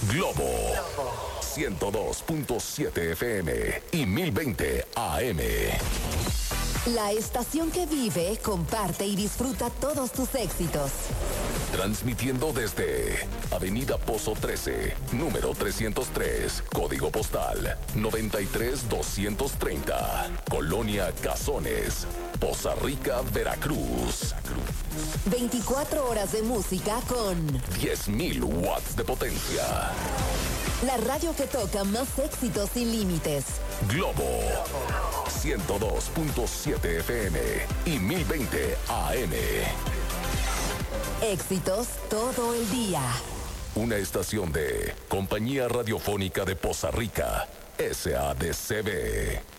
Globo 102.7 FM y 1020 AM. La estación que vive, comparte y disfruta todos tus éxitos. Transmitiendo desde Avenida Pozo 13, número 303, código postal 93230, Colonia Cazones, Poza Rica, Veracruz. 24 horas de música con 10.000 watts de potencia. la radio que toca más éxitos sin límites. Globo 102.7 FM y 1020 AM. Éxitos todo el día. Una estación de Compañía Radiofónica de Poza Rica, SADCB.